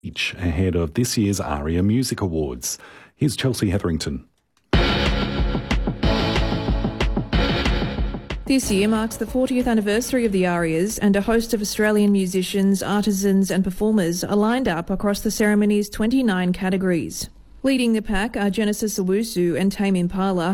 each ahead of this year's ARIA Music Awards. Here's Chelsea Hetherington. This year marks the 40th anniversary of the ARIAs, and a host of Australian musicians, artisans and performers are lined up across the ceremony's 29 categories. Leading the pack are Genesis Owusu and Tame Impala,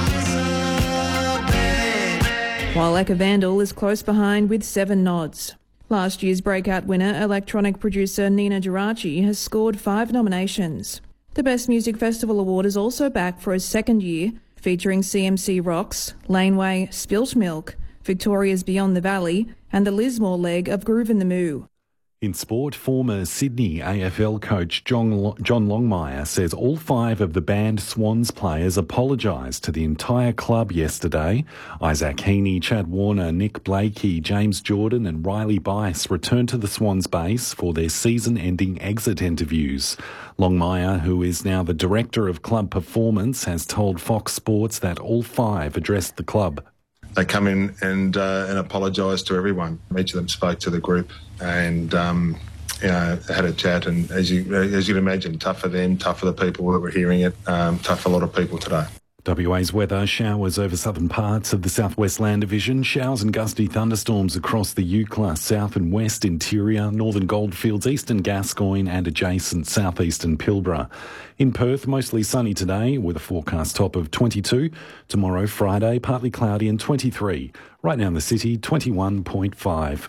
while Eka Vandal is close behind with 7 nods. Last year's breakout winner, electronic producer Nina Geraci, has scored 5 nominations. The Best Music Festival Award is also back for a second year, featuring CMC Rocks, Laneway, Spilt Milk, Victoria's Beyond the Valley and the Lismore leg of Groove in the Moo. In sport, former Sydney AFL coach John Longmire says all 5 of the banned Swans players apologised to the entire club yesterday. Isaac Heaney, Chad Warner, Nick Blakey, James Jordan and Riley Bice returned to the Swans base for their season-ending exit interviews. Longmire, who is now the Director of Club Performance, has told Fox Sports that all 5 addressed the club. They come in and apologised to everyone. Each of them spoke to the group and had a chat. And as you'd imagine, tough for them, tough for the people that were hearing it, tough for a lot of people today. WA's weather: showers over southern parts of the southwest land division, showers and gusty thunderstorms across the Eucla, south and west interior, northern Goldfields, eastern Gascoyne and adjacent southeastern Pilbara. In Perth, mostly sunny today with a forecast top of 22. Tomorrow, Friday, partly cloudy and 23. Right now in the city, 21.5.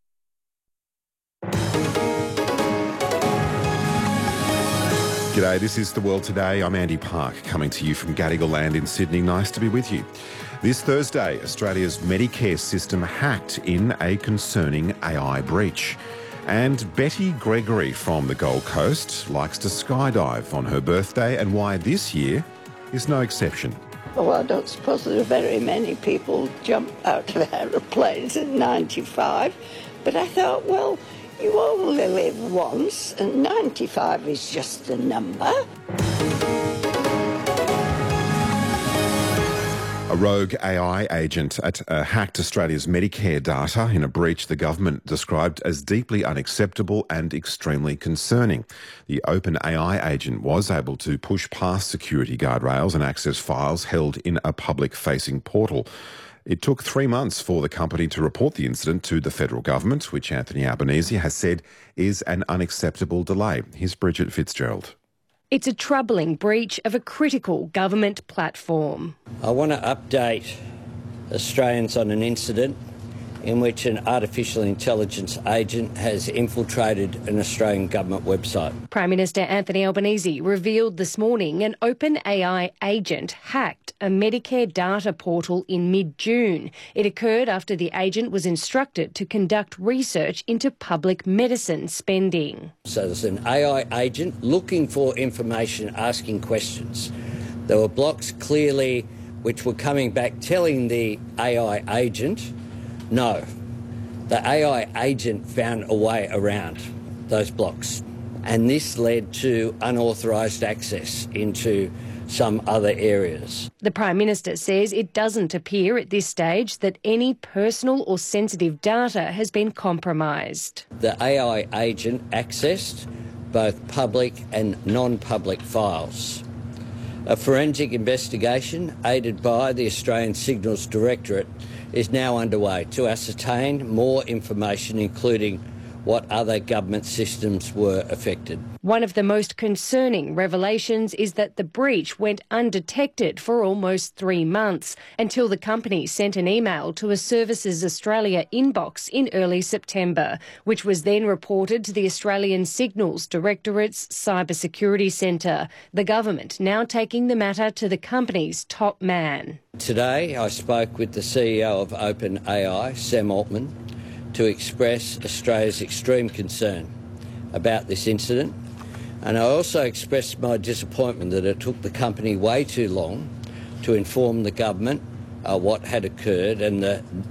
G'day, this is The World Today. I'm Andy Park, coming to you from Gadigal Land in Sydney. Nice to be with you. This Thursday, Australia's Medicare system hacked in a concerning AI breach. And Betty Gregory from the Gold Coast likes to skydive on her birthday, and why this year is no exception. Well, I don't suppose there are very many people jump out of aeroplanes at 95, but I thought, well, you only live once, and 95 is just a number. A rogue AI agent hacked Australia's Medicare data in a breach the government described as deeply unacceptable and extremely concerning. The OpenAI agent was able to push past security guardrails and access files held in a public-facing portal. It took 3 months for the company to report the incident to the federal government, which Anthony Albanese has said is an unacceptable delay. Here's Bridget Fitzgerald. It's a troubling breach of a critical government platform. I want to update Australians on an incident in which an artificial intelligence agent has infiltrated an Australian government website. Prime Minister Anthony Albanese revealed this morning an OpenAI agent hacked a Medicare data portal in mid-June. It occurred after the agent was instructed to conduct research into public medicine spending. So there's an AI agent looking for information, asking questions. There were blocks clearly which were coming back telling the AI agent, no. The AI agent found a way around those blocks, and this led to unauthorised access into some other areas. The Prime Minister says it doesn't appear at this stage that any personal or sensitive data has been compromised. The AI agent accessed both public and non-public files. A forensic investigation, aided by the Australian Signals Directorate, is now underway to ascertain more information, including what other government systems were affected. One of the most concerning revelations is that the breach went undetected for almost 3 months, until the company sent an email to a Services Australia inbox in early September, which was then reported to the Australian Signals Directorate's Cybersecurity Centre, the government now taking the matter to the company's top man. Today I spoke with the CEO of OpenAI, Sam Altman, to express Australia's extreme concern about this incident, and I also expressed my disappointment that it took the company way too long to inform the government what had occurred and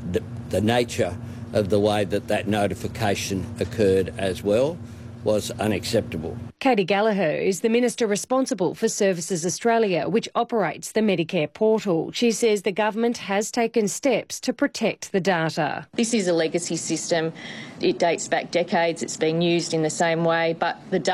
the nature of the way that notification occurred as well was unacceptable. Katie Gallagher is the Minister responsible for Services Australia, which operates the Medicare portal. She says the government has taken steps to protect the data. This is a legacy system. It dates back decades. It's been used in the same way, but the